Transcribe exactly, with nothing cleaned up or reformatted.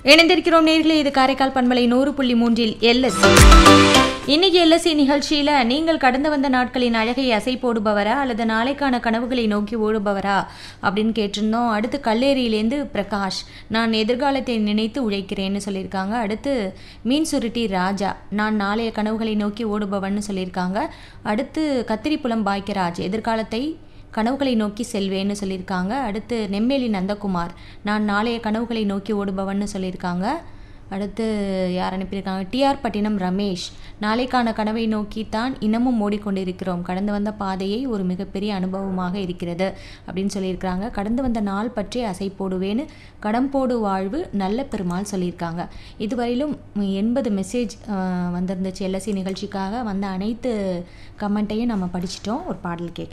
இணைந்திருக்கிறோம் நேர்களே, இது காரைக்கால் பண்பலை நூறு புள்ளி மூன்றில் எல்எஸ்சி. இன்னைக்கு எல்எஸ்சி நிகழ்ச்சியில் நீங்கள் கடந்து வந்த நாட்களின் அழகை அசை போடுபவரா அல்லது நாளைக்கான கனவுகளை நோக்கி ஓடுபவரா அப்படின்னு கேட்டிருந்தோம். அடுத்து கல்லேரியிலேருந்து பிரகாஷ், நான் எதிர்காலத்தை நினைத்து உழைக்கிறேன்னு சொல்லியிருக்காங்க. அடுத்து மீன் சுருட்டி ராஜா, நான் நாளைய கனவுகளை நோக்கி ஓடுபவன்னு சொல்லியிருக்காங்க. அடுத்து கத்திரிப்புலம் பாக்கியராஜ், எதிர்காலத்தை கனவுகளை நோக்கி செல்வேன்னு சொல்லியிருக்காங்க. அடுத்து நெம்மேலி நந்தகுமார், நான் நாளைய கனவுகளை நோக்கி ஓடுபவன்னு சொல்லியிருக்காங்க. அடுத்து யார் அனுப்பியிருக்காங்க, டிஆர் பட்டினம் ரமேஷ், நாளைக்கான கனவை நோக்கித்தான் இன்னமும் ஓடிக்கொண்டிருக்கிறோம், கடந்து வந்த பாதையை ஒரு மிகப்பெரிய அனுபவமாக இருக்கிறது அப்படின்னு சொல்லியிருக்காங்க. கடந்து வந்த நாள் பற்றி அசை போடுவேன்னு கடம்போடு வாழ்வு நல்ல பெருமாள் சொல்லியிருக்காங்க. இதுவரையிலும் எண்பது மெசேஜ் வந்திருந்துச்சு எல்எஸ்சி நிகழ்ச்சிக்காக. வந்த அனைத்து கமெண்ட்டையும் நம்ம படிச்சிட்டோம். ஒரு பாடல் கேட்கலாம்.